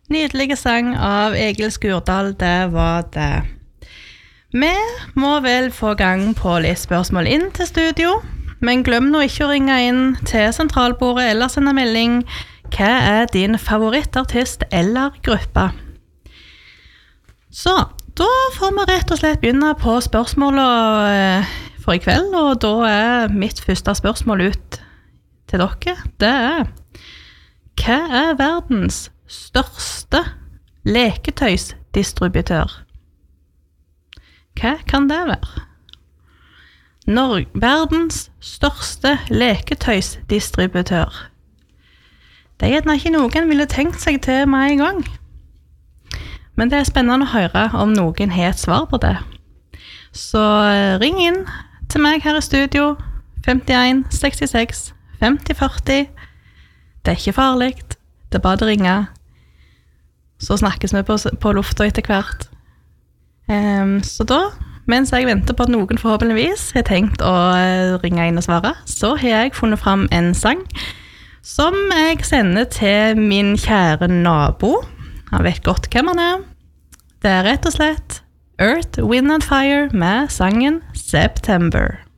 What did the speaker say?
Nydelige sang av Egil Skurdal, det var det. Vi må vel få gang på litt spørsmål inn til studio, men glem nå ikke å ringe inn til sentralbordet eller sende melding. Hva er din favorittartist eller gruppe? Så, da får vi rett og slett begynne på spørsmålet for i kveld, og da er mitt første spørsmål ut til dere. Det er, hva er verdens største leketøysdistributør? Hva kan det være? Verdens største leketøysdistributør. Det er gjerne ikke noen ville tenkt seg til med en gang. Men det er spennende å høre om noen har et svar på det. Så ring inn til meg her i studio, 51 66 50 40. Det er ikke farlig, det er bare å ringe. Så snakkes vi på lufta etter hvert. Så da, mens jeg venter på at noen forhåpentligvis har tenkt å ringe inn og svare, så har jeg funnet fram en sang som jeg sender til min kjære nabo. Han vet godt hvem han er. Det er rett og slett Earth, Wind and Fire med sangen September.